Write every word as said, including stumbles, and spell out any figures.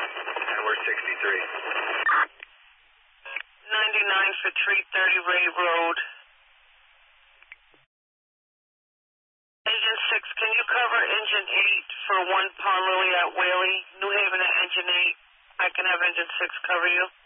And we're sixty-three. ninety-nine for three thirty Ray Road. Engine six, can you cover engine eight for one Pond Lily at Whaley? New Haven at engine eight. I can have engine six cover you.